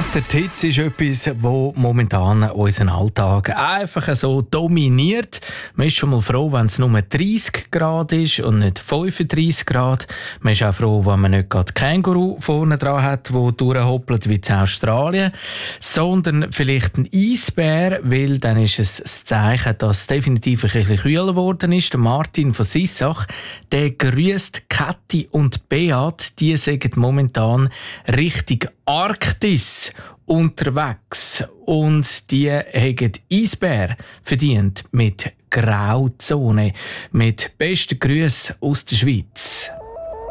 Die Hitze ist etwas, das momentan unseren Alltag einfach so dominiert. Man ist schon mal froh, wenn es nur 30 Grad ist und nicht 35 Grad. Man ist auch froh, wenn man nicht gerade Känguru vorne dran hat, der durchhoppelt wie in Australien, sondern vielleicht ein Eisbär, weil dann ist es das Zeichen, dass es definitiv ein bisschen kühler geworden ist. Der Martin von Sissach, der grüßt Kathi und Beat, die sagen momentan Richtung Arktis unterwegs und die haben Eisbär verdient mit Grauzone. Mit besten Grüßen aus der Schweiz.